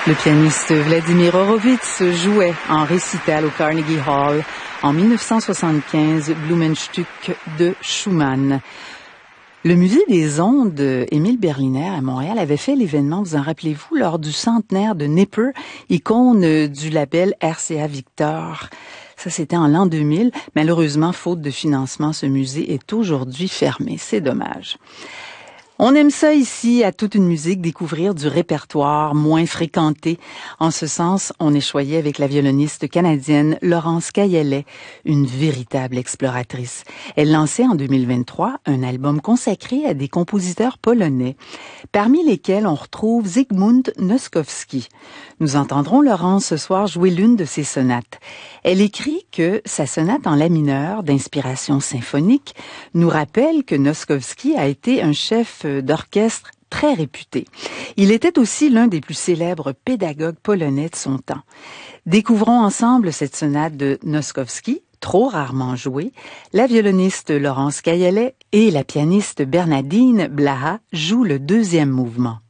Le pianiste Vladimir Horowitz jouait en récital au Carnegie Hall en 1975 Blumenstück de Schumann. Le Musée des Ondes, Émile Berliner à Montréal, avait fait l'événement, vous en rappelez-vous, lors du centenaire de Nipper, icône du label RCA Victor. Ça, c'était en l'an 2000. Malheureusement, faute de financement, ce musée est aujourd'hui fermé. C'est dommage. On aime ça ici, à toute une musique, découvrir du répertoire moins fréquenté. En ce sens, on est choyé avec la violoniste canadienne Laurence Caillet, une véritable exploratrice. Elle lançait en 2023 un album consacré à des compositeurs polonais, parmi lesquels on retrouve Zygmunt Noskowski. Nous entendrons Laurence ce soir jouer l'une de ses sonates. Elle écrit que sa sonate en la mineur, d'inspiration symphonique, nous rappelle que Noskowski a été un chef d'orchestre très réputé. Il était aussi l'un des plus célèbres pédagogues polonais de son temps. Découvrons ensemble cette sonate de Noskowski, trop rarement jouée. La violoniste Laurence Caillet et la pianiste Bernardine Blaha jouent le deuxième mouvement.